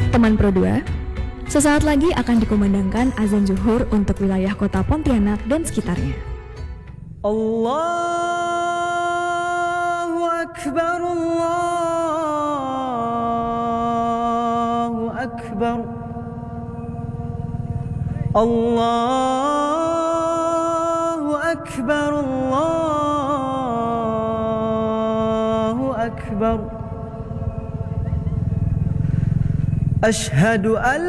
Teman Pro 2, sesaat lagi akan dikumandangkan azan zuhur untuk wilayah kota Pontianak dan sekitarnya. Allahu Akbar, Allahu Akbar, Allahu Akbar, Allahu Akbar. Ashhadu an